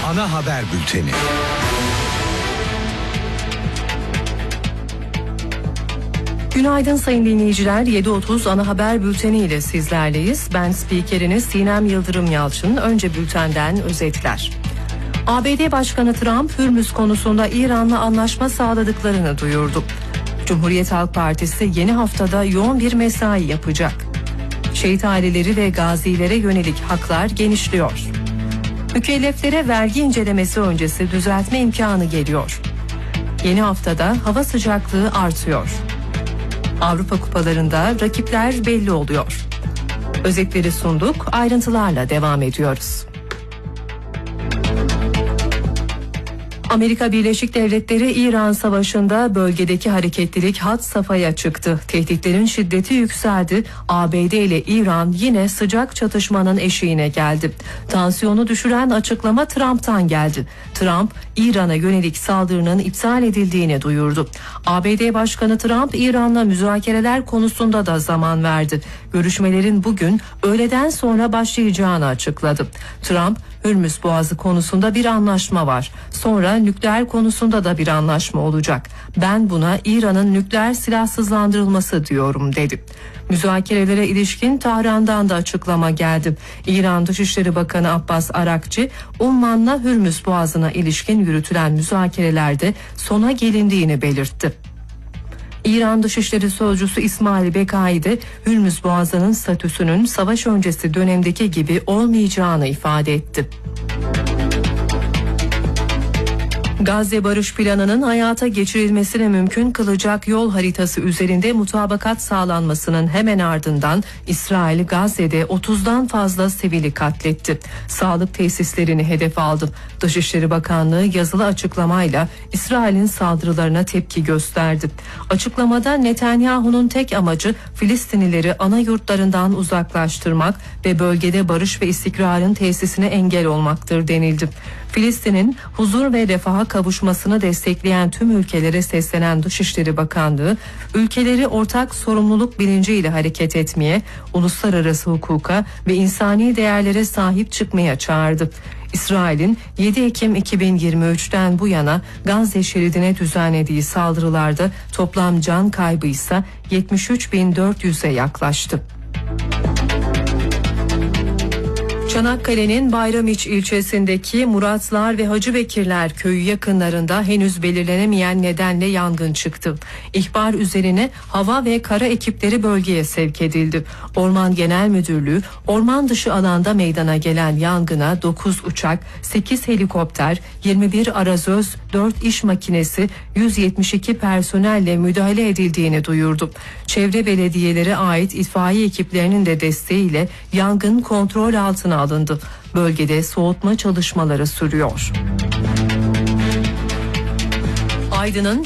Ana haber bülteni. Günaydın sayın dinleyiciler. 7.30 ana haber bülteni ile sizlerleyiz. Ben spikeriniz Sinem Yıldırım Yalçın. Önce bültenden özetler. ABD Başkanı Trump, Hürmüz konusunda İran'la anlaşma sağladıklarını duyurdu. Cumhuriyet Halk Partisi yeni haftada yoğun bir mesai yapacak. Şehit aileleri ve gazilere yönelik haklar genişliyor. Mükelleflere vergi incelemesi öncesi düzeltme imkanı geliyor. Yeni haftada hava sıcaklığı artıyor. Avrupa kupalarında rakipler belli oluyor. Özetleri sunduk, ayrıntılarla devam ediyoruz. Amerika Birleşik Devletleri İran Savaşı'nda bölgedeki hareketlilik had safhaya çıktı. Tehditlerin şiddeti yükseldi. ABD ile İran yine sıcak çatışmanın eşiğine geldi. Tansiyonu düşüren açıklama Trump'tan geldi. Trump, İran'a yönelik saldırının iptal edildiğini duyurdu. ABD Başkanı Trump, İran'la müzakereler konusunda da zaman verdi. Görüşmelerin bugün öğleden sonra başlayacağını açıkladı. Trump, Hürmüz Boğazı konusunda bir anlaşma var. Sonra nükleer konusunda da bir anlaşma olacak. Ben buna İran'ın nükleer silahsızlandırılması diyorum dedi. Müzakerelere ilişkin Tahran'dan da açıklama geldi. İran Dışişleri Bakanı Abbas Arakçı, Umman'la Hürmüz Boğazı'na ilişkin yürütülen müzakerelerde sona gelindiğini belirtti. İran Dışişleri Sözcüsü İsmail Bekai de Hürmüz Boğazı'nın statüsünün savaş öncesi dönemdeki gibi olmayacağını ifade etti. Gazze Barış Planı'nın hayata geçirilmesini mümkün kılacak yol haritası üzerinde mutabakat sağlanmasının hemen ardından İsrail Gazze'de 30'dan fazla sivili katletti. Sağlık tesislerini hedef aldı. Dışişleri Bakanlığı yazılı açıklamayla İsrail'in saldırılarına tepki gösterdi. Açıklamada Netanyahu'nun tek amacı Filistinlileri ana yurtlarından uzaklaştırmak ve bölgede barış ve istikrarın tesisine engel olmaktır denildi. Filistin'in huzur ve refaha kavuşmasını destekleyen tüm ülkelere seslenen Dışişleri Bakanlığı, ülkeleri ortak sorumluluk bilinciyle hareket etmeye, uluslararası hukuka ve insani değerlere sahip çıkmaya çağırdı. İsrail'in 7 Ekim 2023'ten bu yana Gazze şeridine düzenlediği saldırılarda toplam can kaybı ise 73.400'e yaklaştı. Çanakkale'nin Bayramiç ilçesindeki Muratlar ve Hacıbekirler köyü yakınlarında henüz belirlenemeyen nedenle yangın çıktı. İhbar üzerine hava ve kara ekipleri bölgeye sevk edildi. Orman Genel Müdürlüğü, orman dışı alanda meydana gelen yangına 9 uçak, 8 helikopter, 21 arazöz, 4 iş makinesi, 172 personelle müdahale edildiğini duyurdu. Çevre belediyelere ait itfaiye ekiplerinin de desteğiyle yangın kontrol altına alındı. Bölgede soğutma çalışmaları sürüyor. Aydın'ın